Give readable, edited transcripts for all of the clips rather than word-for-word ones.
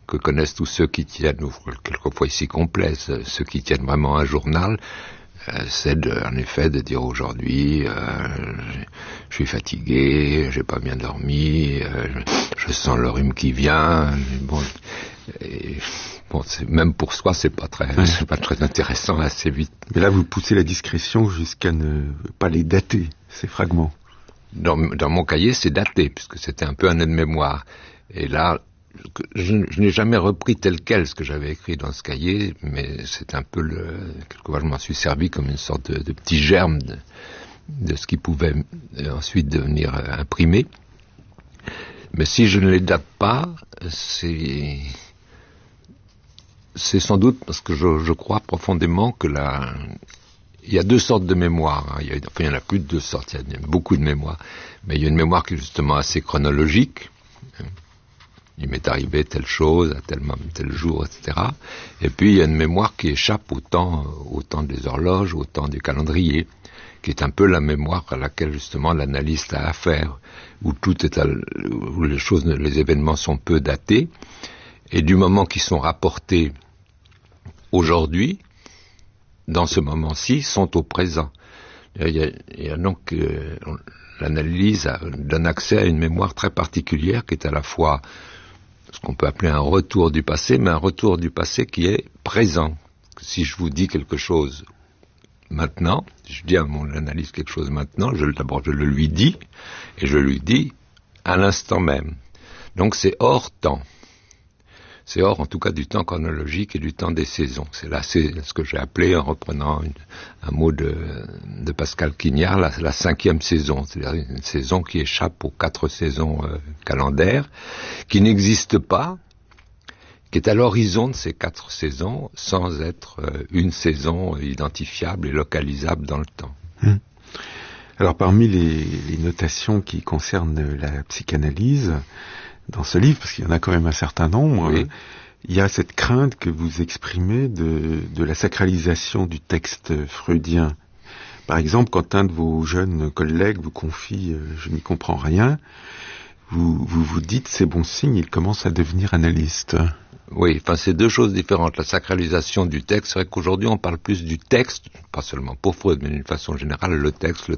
que connaissent tous ceux qui tiennent, ou quelquefois ici complet, ceux qui tiennent vraiment un journal, c'est en effet de dire aujourd'hui, je suis fatigué, j'ai pas bien dormi, je sens le rhume qui vient. Même pour soi, c'est pas très intéressant assez vite. Mais là, vous poussez la discrétion jusqu'à ne pas les dater, ces fragments. Dans mon cahier, c'est daté, puisque c'était un peu un aide-mémoire. Et là, je n'ai jamais repris tel quel ce que j'avais écrit dans ce cahier, mais c'est un peu quelquefois je m'en suis servi comme une sorte de petit germe de ce qui pouvait ensuite devenir imprimé. Mais si je ne les date pas, c'est sans doute parce que je crois profondément que il y a deux sortes de mémoire. Il y en a plus de deux sortes, il y a beaucoup de mémoires. Mais il y a une mémoire qui est justement assez chronologique. Il m'est arrivé telle chose, à tel jour, etc. Et puis il y a une mémoire qui échappe au temps des horloges, au temps du calendrier, qui est un peu la mémoire à laquelle justement l'analyste a affaire, où où les événements sont peu datés, et du moment qu'ils sont rapportés aujourd'hui, dans ce moment-ci, sont au présent. Il y a donc l'analyse donne accès à une mémoire très particulière qui est à la fois ce qu'on peut appeler un retour du passé, mais un retour du passé qui est présent. Si je vous dis quelque chose maintenant, je dis à mon analyse quelque chose maintenant, d'abord je le lui dis, et je lui dis à l'instant même. Donc c'est hors temps. C'est hors, en tout cas, du temps chronologique et du temps des saisons. C'est ce que j'ai appelé, en reprenant un mot de Pascal Quignard, la 5e saison. C'est-à-dire une saison qui échappe aux 4 saisons calendaires, qui n'existe pas, qui est à l'horizon de ces 4 saisons, sans être une saison identifiable et localisable dans le temps. Alors, parmi les notations qui concernent la psychanalyse, dans ce livre, parce qu'il y en a quand même un certain nombre, oui. Il y a cette crainte que vous exprimez de la sacralisation du texte freudien. Par exemple, quand un de vos jeunes collègues vous confie « je n'y comprends rien », vous dites « c'est bon signe, il commence à devenir analyste ». Oui, c'est deux choses différentes. La sacralisation du texte, c'est vrai qu'aujourd'hui on parle plus du texte, pas seulement pour Freud, mais d'une façon générale, le texte,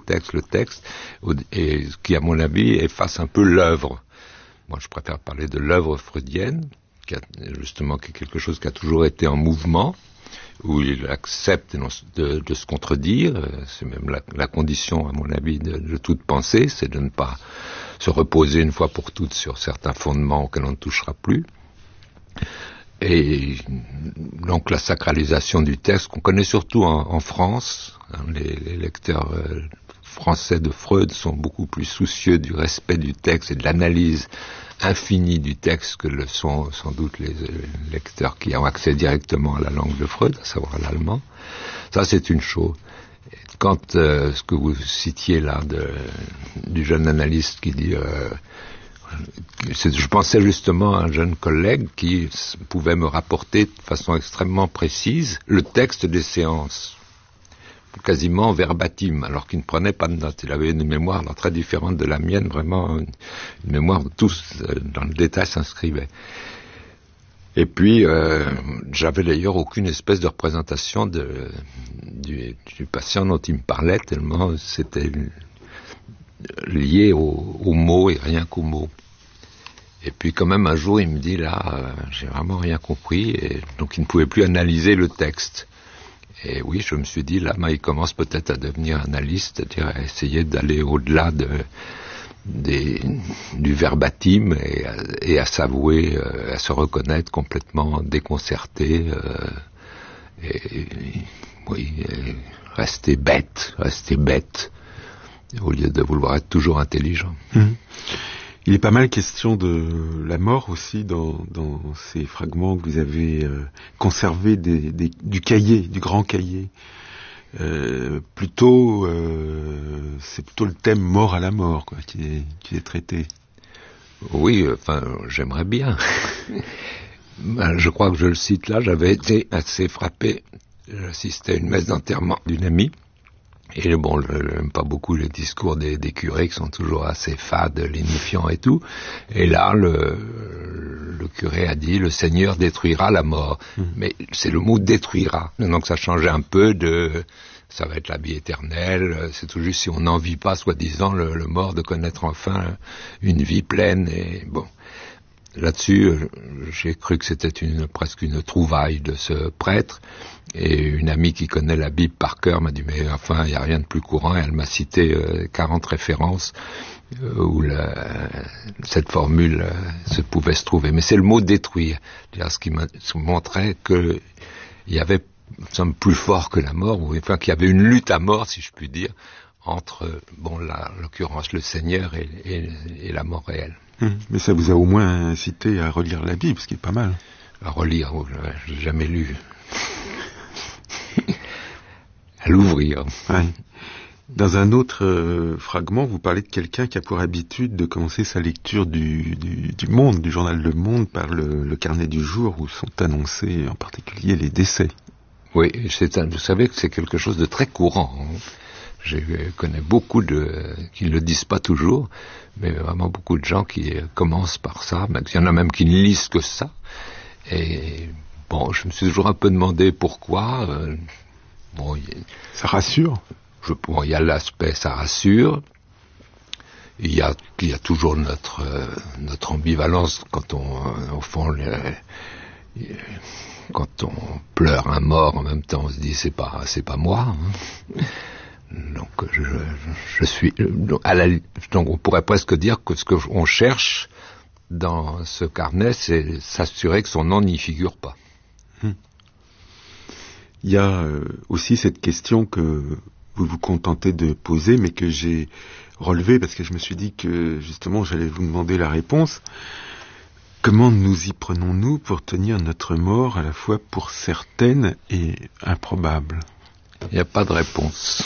et qui à mon avis efface un peu l'œuvre. Moi, je préfère parler de l'œuvre freudienne, qui est quelque chose qui a toujours été en mouvement, où il accepte de se contredire. C'est même la condition, à mon avis, de toute pensée, c'est de ne pas se reposer une fois pour toutes sur certains fondements auxquels on ne touchera plus. Et donc la sacralisation du texte, qu'on connaît surtout en France, les lecteurs français de Freud sont beaucoup plus soucieux du respect du texte et de l'analyse infinie du texte que le sont sans doute les lecteurs qui ont accès directement à la langue de Freud, à savoir l'allemand. Ça, c'est une chose. Quand ce que vous citiez là du jeune analyste qui dit je pensais justement à un jeune collègue qui pouvait me rapporter de façon extrêmement précise le texte des séances, quasiment verbatim, alors qu'il ne prenait pas de notes. Il avait une mémoire très différente de la mienne, vraiment une mémoire où tout dans le détail s'inscrivait. Et puis, j'avais d'ailleurs aucune espèce de représentation du patient dont il me parlait, tellement c'était lié aux mots et rien qu'aux mots. Et puis quand même un jour il me dit j'ai vraiment rien compris, et donc il ne pouvait plus analyser le texte. Et oui, je me suis dit il commence peut-être à devenir analyste, c'est-à-dire à essayer d'aller au-delà du verbatim et à s'avouer, à se reconnaître complètement déconcerté, rester bête, au lieu de vouloir être toujours intelligent. Il est pas mal question de la mort aussi dans ces fragments que vous avez conservés du cahier, du grand cahier. C'est plutôt le thème mort à la mort qui est traité. Oui, j'aimerais bien. Je crois que je le cite là, j'avais été assez frappé. J'assistais à une messe d'enterrement d'une amie Et bon, j'aime pas beaucoup les discours des curés qui sont toujours assez fades, lignifiants et tout. Et là, le curé a dit, le Seigneur détruira la mort. Mais c'est le mot détruira. Donc ça changeait un peu de, ça va être la vie éternelle. C'est tout juste si on n'envie pas, soi-disant, le mort de connaître enfin une vie pleine. Et bon. Là-dessus, j'ai cru que c'était presque une trouvaille de ce prêtre, et une amie qui connaît la Bible par cœur m'a dit mais enfin il n'y a rien de plus courant, et elle m'a cité 40 références où cette formule pouvait se trouver. Mais c'est le mot détruire, ce qui montrait qu'il y avait plus fort que la mort, ou enfin qu'il y avait une lutte à mort, si je puis dire, entre, en l'occurrence, le Seigneur et la mort réelle. Mais ça vous a au moins incité à relire la Bible, ce qui est pas mal. À relire, je l'ai jamais lu. À l'ouvrir. Ouais. Dans un autre fragment, vous parlez de quelqu'un qui a pour habitude de commencer sa lecture du Monde, du journal Le Monde, par le carnet du jour où sont annoncés en particulier les décès. Oui, vous savez que c'est quelque chose de très courant. Je connais beaucoup qui ne le disent pas toujours, mais vraiment beaucoup de gens qui commencent par ça. Il y en a même qui ne lisent que ça. Et bon, je me suis toujours un peu demandé pourquoi. Ça rassure. Il y a l'aspect, ça rassure. Il y a toujours notre ambivalence quand au fond, quand on pleure un mort, en même temps, on se dit c'est pas moi. Donc je suis donc on pourrait presque dire que ce qu'on cherche dans ce carnet, c'est s'assurer que son nom n'y figure pas. Il y a aussi cette question que vous vous contentez de poser, mais que j'ai relevée parce que je me suis dit que justement j'allais vous demander la réponse. Comment nous y prenons-nous pour tenir notre mort à la fois pour certaine et improbable ? Il n'y a pas de réponse.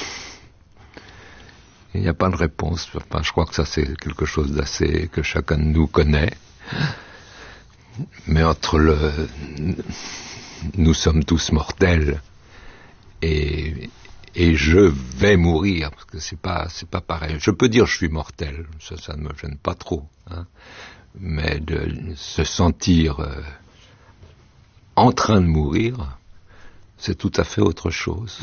Il n'y a pas de réponse. Enfin, je crois que ça, c'est quelque chose d'assez que chacun de nous connaît. Mais nous sommes tous mortels et je vais mourir, parce que c'est pas pareil. Je peux dire je suis mortel, ça ne me gêne pas trop, hein. Mais de se sentir en train de mourir, c'est tout à fait autre chose.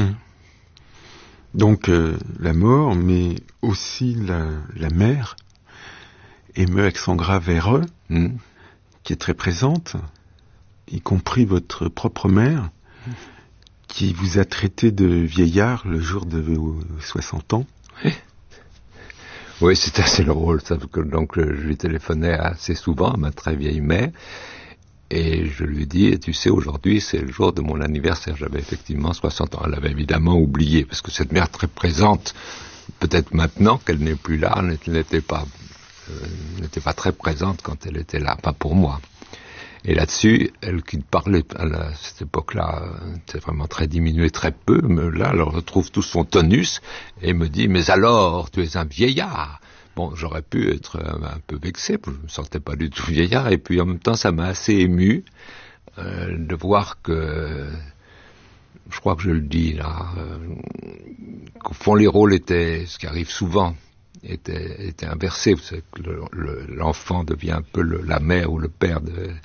Donc la mort, mais aussi la mère, émeut avec son grave erreur, qui est très présente, y compris votre propre mère, qui vous a traité de vieillard le jour de vos 60 ans. Oui, c'était assez drôle, ça, donc je lui téléphonais assez souvent à ma très vieille mère, et je lui dis, tu sais, aujourd'hui, c'est le jour de mon anniversaire. J'avais effectivement 60 ans. Elle avait évidemment oublié, parce que cette mère très présente, peut-être maintenant qu'elle n'est plus là, n'était pas très présente quand elle était là, pas pour moi. Et là-dessus, elle qui parlait à cette époque-là, c'était vraiment très diminué, très peu, mais là, elle retrouve tout son tonus, et me dit, mais alors, tu es un vieillard. Bon, j'aurais pu être un peu vexé, je ne me sentais pas du tout vieillard, et puis en même temps, ça m'a assez ému de voir que, je crois que je le dis là, qu'au fond les rôles étaient, ce qui arrive souvent, étaient inversés. Vous savez que l'enfant devient un peu la mère ou le père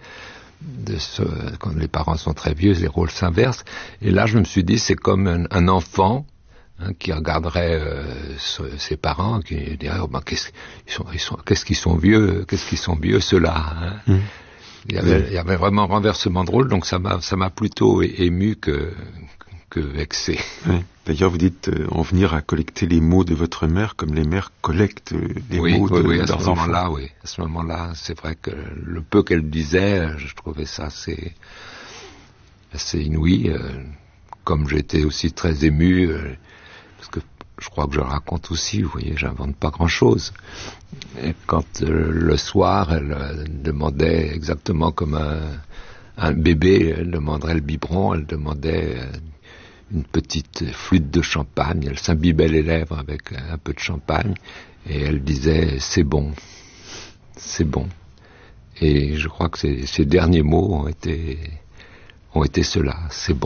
quand les parents sont très vieux, les rôles s'inversent. Et là, je me suis dit, c'est comme un enfant, qui regarderait ses parents, qui dirait qu'est-ce qu'ils sont vieux ceux-là. Il y avait vraiment un renversement de rôle, donc ça m'a plutôt ému que vexé. Oui. D'ailleurs, vous dites en venir à collecter les mots de votre mère comme les mères collectent les mots de leurs enfants. Oui, à ce moment-là, c'est vrai que le peu qu'elle disait, je trouvais ça assez inouï. Comme j'étais aussi très ému, parce que je crois que je le raconte aussi, vous voyez, j'invente pas grand-chose. Et quand le soir, elle demandait exactement comme un bébé, elle demanderait le biberon, elle demandait une petite flûte de champagne, elle s'imbibait les lèvres avec un peu de champagne, et elle disait « c'est bon, c'est bon ». Et je crois que ces derniers mots ont été ceux-là, « c'est bon ».